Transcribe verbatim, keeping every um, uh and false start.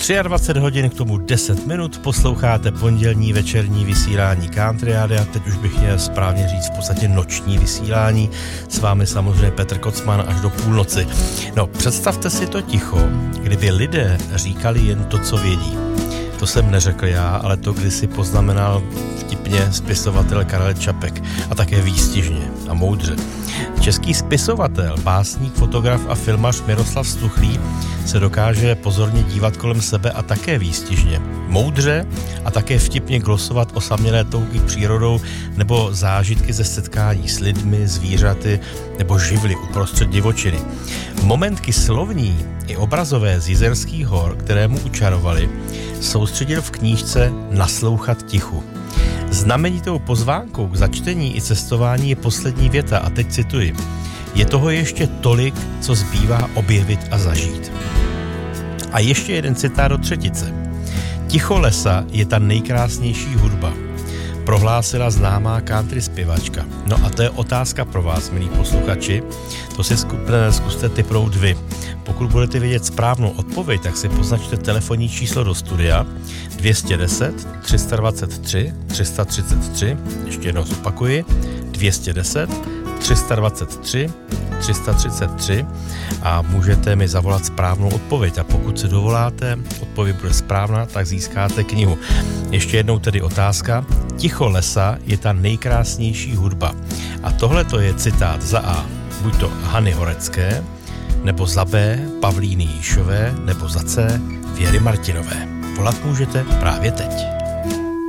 dvacet tři hodin, k tomu deset minut, posloucháte pondělní večerní vysílání Country Rádia, teď už bych měl správně říct v podstatě noční vysílání, s vámi samozřejmě Petr Kocman až do půlnoci. No, představte si to ticho, kdyby lidé říkali jen to, co vědí. To jsem neřekl já, ale to kdysi poznamenal vtipně spisovatel Karel Čapek a také výstižně a moudře. Český spisovatel, básník, fotograf a filmař Miroslav Stuchlý se dokáže pozorně dívat kolem sebe a také výstižně, moudře a také vtipně glosovat osamělé touhy přírodou nebo zážitky ze setkání s lidmi, zvířaty nebo živly uprostřed divočiny. Momentky slovní i obrazové z Jizerských hor, které mu učarovali, soustředil v knížce Naslouchat tichu. Znamenitou pozvánkou k začtení i cestování je poslední věta a teď cituji. Je toho ještě tolik, co zbývá objevit a zažít. A ještě jeden citát do třetice. Ticho lesa je ta nejkrásnější hudba, prohlásila známá country zpěvačka. No a to je otázka pro vás, milí posluchači. To si zkuste tipnout vy. Pokud budete vědět správnou odpověď, tak si poznačte telefonní číslo do studia dvě stě deset, tři sta dvacet tři, tři sta třicet tři, ještě jednou zopakuji, dvě stě deset, tři sta dvacet tři, tři sta třicet tři a můžete mi zavolat správnou odpověď. A pokud se dovoláte, odpověď bude správná, tak získáte knihu. Ještě jednou tedy otázka. Ticho lesa je ta nejkrásnější hudba. A tohle to je citát za A. Buď to Hany Horecké, nebo za B. Pavlíny Jíšové, nebo za C. Věry Martinové. Volat můžete právě teď.